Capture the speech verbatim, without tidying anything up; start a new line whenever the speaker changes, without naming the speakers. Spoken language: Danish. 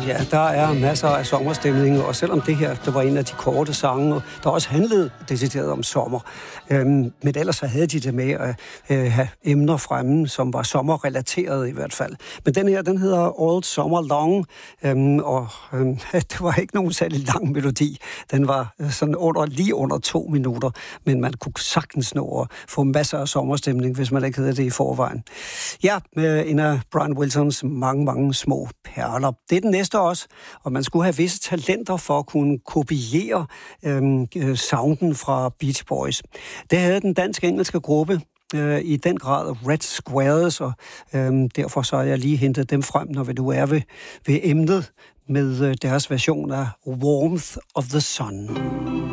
ja, der er masser af sommerstemning, og selvom det her, det var en af de korte sange, der også handlede decideret om sommer. Øhm, men ellers så havde de det med at øh, have emner fremme, som var sommerrelateret i hvert fald. Men den her, den hedder All Summer Long, øhm, og øhm, det var ikke nogen særlig lang melodi. Den var øh, sådan under, lige under to minutter, men man kunne sagtens nå at få masser af sommerstemning, hvis man ikke havde det i forvejen. Ja, med en af Brian Wilsons mange, mange små perler. Det er den næste også, og man skulle have visse talenter for at kunne kopiere øhm, sounden fra Beach Boys. Det havde den dansk-engelske gruppe øh, i den grad Red Squares, og øhm, derfor så har jeg lige hentet dem frem, når vi nu er ved, ved emnet med øh, deres version af Warmth of the Sun.